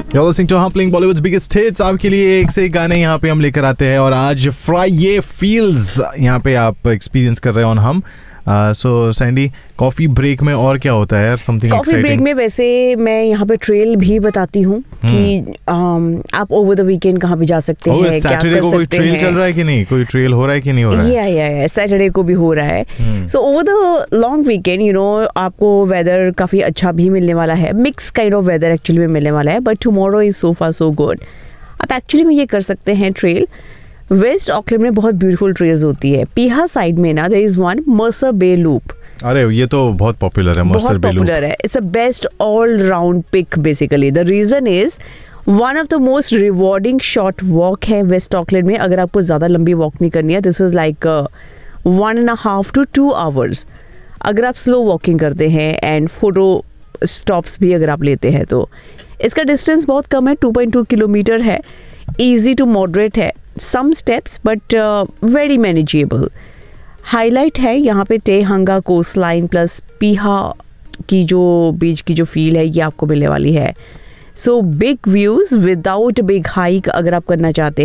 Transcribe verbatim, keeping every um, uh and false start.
You're listening to हम playing Bollywood's biggest hits. आपके लिए एक से एक गाने यहाँ पे हम लेकर आते हैं और आज फ्राई फील्स यहाँ पे आप एक्सपीरियंस कर रहे हो हम. सो सैंडी, कॉफी ब्रेक में और क्या होता है यार? समथिंग कॉफी ब्रेक में वैसे मैं यहाँ पे ट्रेल भी बताती हूँ कि um, आप ओवर द वीकेंड कहाँ भी जा सकते हैं, क्या कर सकते हैं. कोई ट्रेल चल रहा है कि नहीं? कोई ट्रेल हो रहा है कि नहीं हो रहा है? या या या सैटरडे को भी हो रहा है. So over the long weekend you know आपको वेदर काफ़ी अच्छा भी मिलने वाला है. Mix kind of weather actually में मिलने वाला है. But tomorrow is so far so good. आप एक्चुअली में ये कर सकते हैं ट्रेल. वेस्ट ऑकलैंड में बहुत ब्यूटीफुल ट्रेल्स होती है. पीहा साइड में ना there is one Mercer bay loop. अरे ये तो बहुत पॉपुलर है. मर्सर बे लूप बहुत पॉपुलर है. It's a best all round pick basically. The reason is one of the most rewarding short walk है वेस्ट ऑकलैंड में. अगर आपको ज़्यादा लंबी वॉक नहीं करनी है, this is like one and half to two hours. अगर आप स्लो वॉकिंग करते हैं एंड फोटो स्टॉप्स भी अगर आप लेते हैं तो इसका डिस्टेंस बहुत कम है. टू पॉइंट टू किलोमीटर है. ईजी टू मॉडरेट है. सम steps but very manageable. Highlight है यहाँ पे टेहंगा कोस्ट लाइन प्लस पीहा की जो बीच की जो फील है ये आपको मिलने वाली है. So big views without big hike अगर आप करना चाहते हैं